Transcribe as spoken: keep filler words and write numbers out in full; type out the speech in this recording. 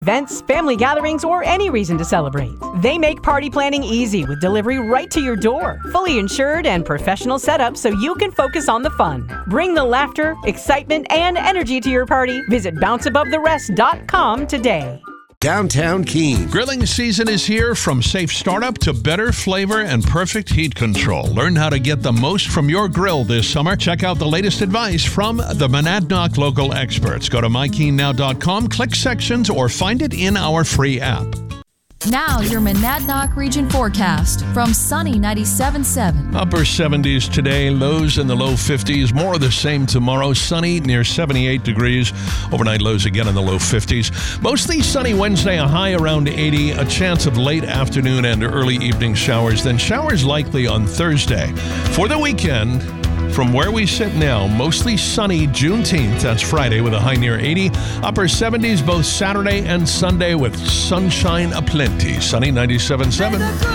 Events, family gatherings, or any reason to celebrate. They make party planning easy with delivery right to your door. Fully insured and professional setup so you can focus on the fun. Bring the laughter, excitement, and energy to your party. Visit bounce above the rest dot com today. Downtown Keene. Grilling season is here. From safe startup to better flavor and perfect heat control. Learn how to get the most from your grill this summer. Check out the latest advice from the Monadnock local experts. Go to my keene now dot com, click sections, or find it in our free app. Now your Monadnock region forecast from Sunny ninety-seven point seven. Upper seventies today, lows in the low fifties. More of the same tomorrow. Sunny near seventy-eight degrees. Overnight lows again in the low fifties. Mostly sunny Wednesday, a high around eighty. A chance of late afternoon and early evening showers. Then showers likely on Thursday. For the weekend, from where we sit now, mostly sunny Juneteenth, that's Friday, with a high near eighty. Upper seventies both Saturday and Sunday with sunshine aplenty. Sunny ninety-seven point seven.